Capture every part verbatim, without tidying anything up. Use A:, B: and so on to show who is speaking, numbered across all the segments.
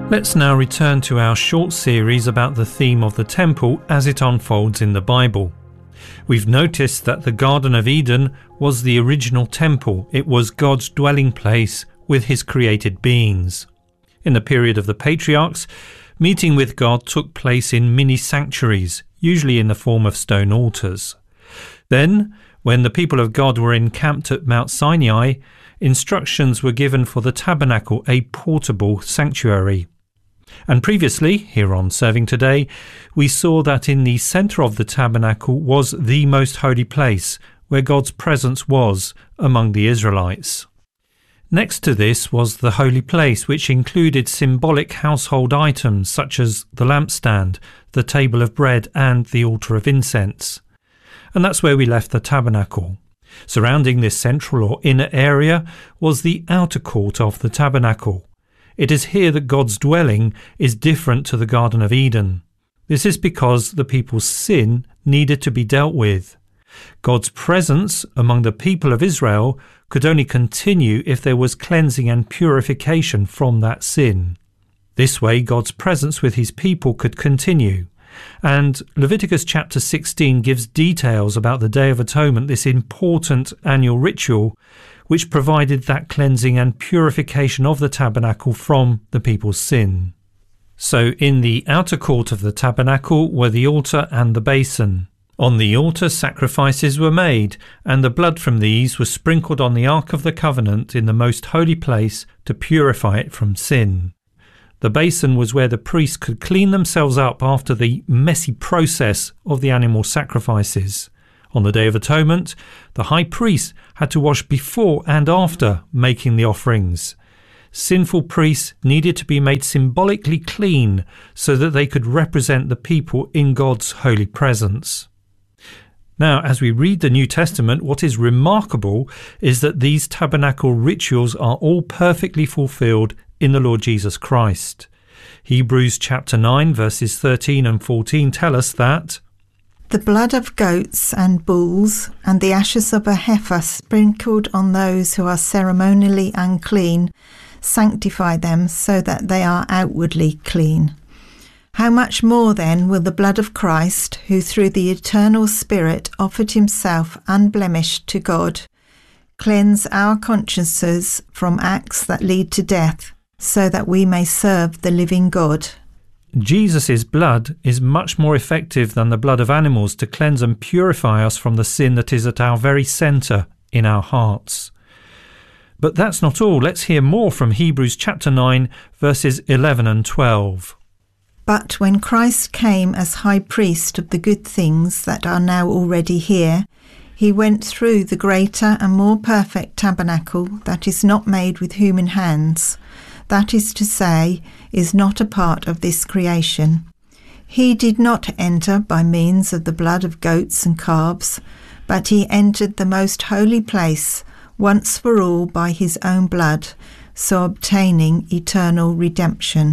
A: Let's now return to our short series about the theme of the temple as it unfolds in the Bible. We've noticed that the Garden of Eden was the original temple. It was God's dwelling place with his created beings. In the period of the patriarchs, meeting with God took place in mini sanctuaries, usually in the form of stone altars. Then, when the people of God were encamped at Mount Sinai, instructions were given for the tabernacle, a portable sanctuary. And previously, here on Serving Today, we saw that in the centre of the tabernacle was the most holy place, where God's presence was among the Israelites. Next to this was the holy place, which included symbolic household items such as the lampstand, the table of bread and the altar of incense. And that's where we left the tabernacle. Surrounding this central or inner area was the outer court of the tabernacle. It is here that God's dwelling is different to the Garden of Eden. This is because the people's sin needed to be dealt with. God's presence among the people of Israel could only continue if there was cleansing and purification from that sin. This way, God's presence with his people could continue. And Leviticus chapter sixteen gives details about the Day of Atonement, this important annual ritual which provided that cleansing and purification of the tabernacle from the people's sin. So in the outer court of the tabernacle were the altar and the basin. On the altar sacrifices were made, and the blood from these was sprinkled on the Ark of the Covenant in the most holy place to purify it from sin. The basin was where the priests could clean themselves up after the messy process of the animal sacrifices. On the Day of Atonement, the high priest had to wash before and after making the offerings. Sinful priests needed to be made symbolically clean so that they could represent the people in God's holy presence. Now, as we read the New Testament, what is remarkable is that these tabernacle rituals are all perfectly fulfilled in the Lord Jesus Christ. Hebrews chapter nine verses thirteen and fourteen tell us that
B: the blood of goats and bulls and the ashes of a heifer sprinkled on those who are ceremonially unclean sanctify them so that they are outwardly clean. How much more then will the blood of Christ, who through the eternal Spirit offered himself unblemished to God, cleanse our consciences from acts that lead to death, so that we may serve the living God.
A: Jesus' blood is much more effective than the blood of animals to cleanse and purify us from the sin that is at our very centre in our hearts. But that's not all. Let's hear more from Hebrews chapter nine, verses eleven and twelve.
B: But when Christ came as high priest of the good things that are now already here, he went through the greater and more perfect tabernacle that is not made with human hands, that is to say, is not a part of this creation. He did not enter by means of the blood of goats and calves, but he entered the most holy place once for all by his own blood, so obtaining eternal redemption.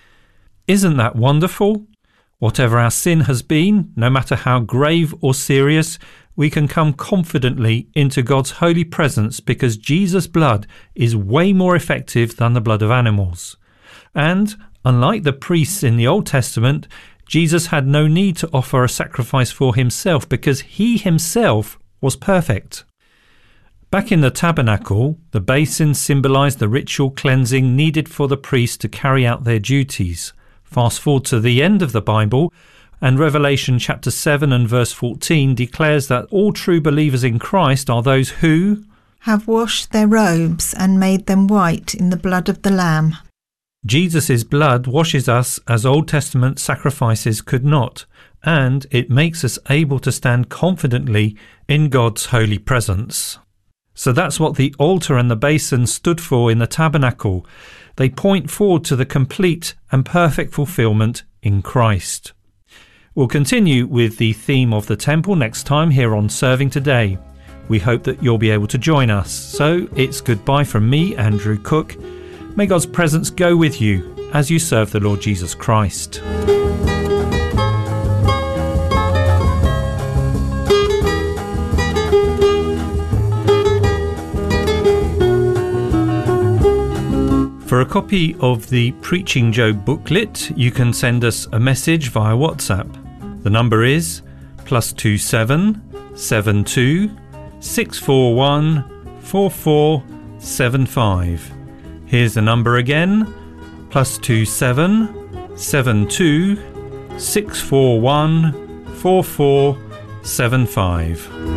A: Isn't that wonderful? Whatever our sin has been, no matter how grave or serious, we can come confidently into God's holy presence because Jesus' blood is way more effective than the blood of animals. And, unlike the priests in the Old Testament, Jesus had no need to offer a sacrifice for himself because he himself was perfect. Back in the tabernacle, the basin symbolized the ritual cleansing needed for the priests to carry out their duties. Fast forward to the end of the Bible, and Revelation chapter seven and verse fourteen declares that all true believers in Christ are those who
B: have washed their robes and made them white in the blood of the Lamb.
A: Jesus' blood washes us as Old Testament sacrifices could not, and it makes us able to stand confidently in God's holy presence. So that's what the altar and the basin stood for in the tabernacle. They point forward to the complete and perfect fulfillment in Christ. We'll continue with the theme of the temple next time here on Serving Today. We hope that you'll be able to join us. So it's goodbye from me, Andrew Cook. May God's presence go with you as you serve the Lord Jesus Christ. For a a copy of the Preaching Job booklet, you can send us a message via WhatsApp. The number is plus two seven seven two six four one four four seven five. Here's the number again, plus two seven seven two six four one four four seven five.